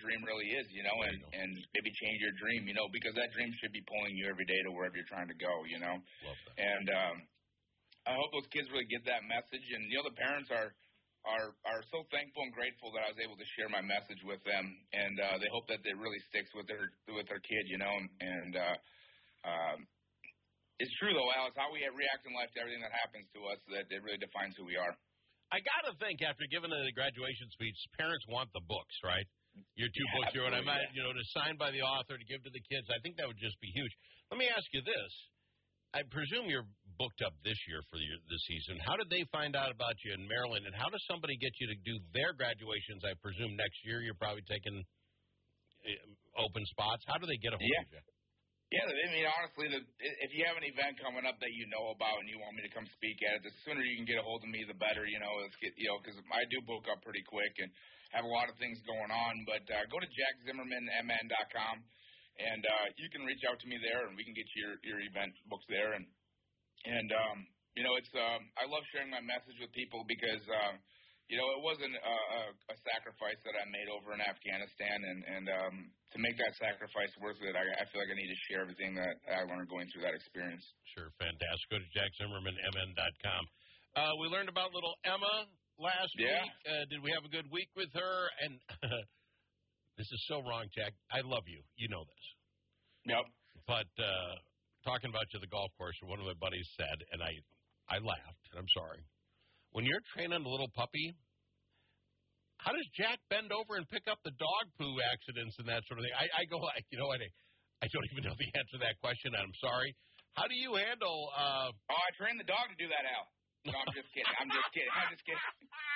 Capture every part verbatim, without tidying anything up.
dream really is, you know, and, and maybe change your dream, you know, because that dream should be pulling you every day to wherever you're trying to go, you know. And um, I hope those kids really get that message. And, you know, the parents are, are, are so thankful and grateful that I was able to share my message with them. And uh, they hope that it really sticks with their with their kid, you know. And uh, um, it's true, though, Alex, how we react in life to everything that happens to us, that it really defines who we are. I got to think, after giving a graduation speech, parents want the books, right? Your two yeah, books, you know what I mean? Yeah. You know, to sign by the author, to give to the kids. I think that would just be huge. Let me ask you this. I presume you're booked up this year for your, this season. How did they find out about you in Maryland, and how does somebody get you to do their graduations? I presume next year you're probably taking open spots. How do they get a hold yeah. of you? Yeah, I mean, honestly, the, if you have an event coming up that you know about and you want me to come speak at it, the sooner you can get a hold of me, the better, you know, let's get, you know, because I do book up pretty quick and have a lot of things going on. But uh, go to jack zimmerman m n dot com, and uh, you can reach out to me there, and we can get you your, your event books there. And, and um, you know, it's um, I love sharing my message with people because, um, you know, it wasn't a, a, a sacrifice that I made over in Afghanistan, and, and um, to make that sacrifice worth it, I, I feel like I need to share everything that I learned going through that experience. Sure, fantastic. Go to jack zimmerman m n dot com. Uh, we learned about little Emma last yeah. week. Uh, did we have a good week with her? And this is so wrong, Jack. I love you. You know this. Yep. But uh, talking about you at the golf course, one of my buddies said, and I, I laughed, and I'm sorry, when you're training a little puppy, how does Jack bend over and pick up the dog poo accidents and that sort of thing? I, I go like, you know what, I, I don't even know the answer to that question, and I'm sorry. How do you handle... Uh... Oh, I trained the dog to do that, Al. No, I'm just kidding. I'm just kidding. I'm just kidding.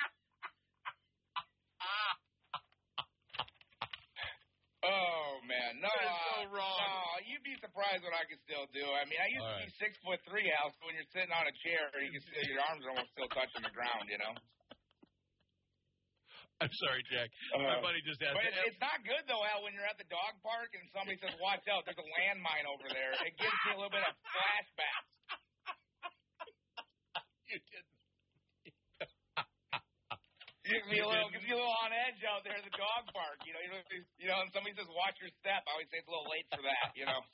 Oh, man. No, that is so uh, wrong. No, you'd be surprised what I can still do. I mean, I used All to right. be six foot three, Al, so when you're sitting on a chair, you can still, your arms are almost still touching the ground, you know? I'm sorry, Jack. Uh, My buddy just asked. But it's, it's not good, though, Al, when you're at the dog park and somebody says, watch out, there's a landmine over there. It gives me a little bit of flashbacks. You didn't. Gives me a little, gives me a little on edge out there at the dog park. You know, you know, you know, and somebody says, watch your step. I always say it's a little late for that, you know.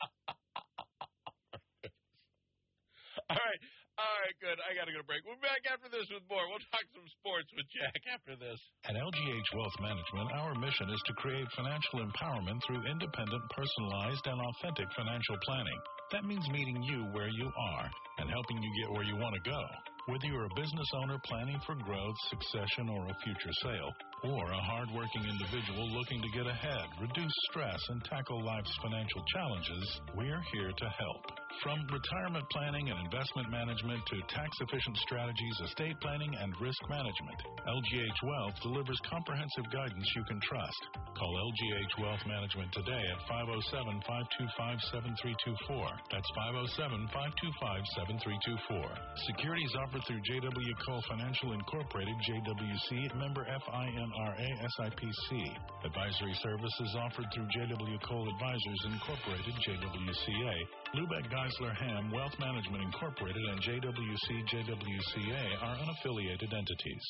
All right. All right, good. I got to go to break. We'll be back after this with more. We'll talk some sports with Jack after this. At L G H Wealth Management, our mission is to create financial empowerment through independent, personalized, and authentic financial planning. That means meeting you where you are and helping you get where you want to go. Whether you're a business owner planning for growth, succession, or a future sale, or a hardworking individual looking to get ahead, reduce stress, and tackle life's financial challenges, we're here to help. From retirement planning and investment management to tax-efficient strategies, estate planning, and risk management, L G H Wealth delivers comprehensive guidance you can trust. Call L G H Wealth Management today at five oh seven, five two five, seven three two four. That's five oh seven, five two five, seven three two four. Securities offered through J W. Cole Financial Incorporated, J W C, member F I N R A, S I P C. Advisory services offered through J W. Cole Advisors Incorporated, J W C A. Lubeck Geisler Ham Wealth Management Incorporated and J W C, J W C A are unaffiliated entities.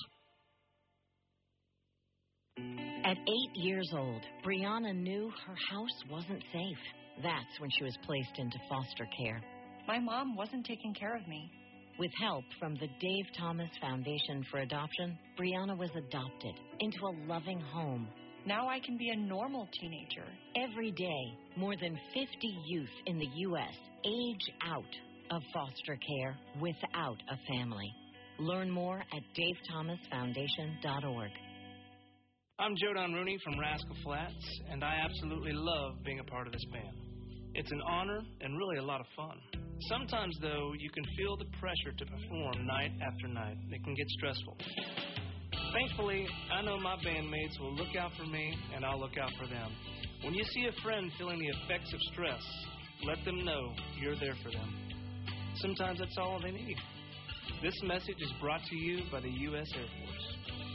At eight years old, Brianna knew her house wasn't safe. That's when she was placed into foster care. My mom wasn't taking care of me. With help from the Dave Thomas Foundation for Adoption, Brianna was adopted into a loving home. Now I can be a normal teenager. Every day, more than fifty youth in the U S age out of foster care without a family. Learn more at dave thomas foundation dot org. I'm Jodan Rooney from Rascal Flatts, and I absolutely love being a part of this band. It's an honor and really a lot of fun. Sometimes, though, you can feel the pressure to perform night after night. It can get stressful. Thankfully, I know my bandmates will look out for me, and I'll look out for them. When you see a friend feeling the effects of stress, let them know you're there for them. Sometimes that's all they need. This message is brought to you by the U S Air Force.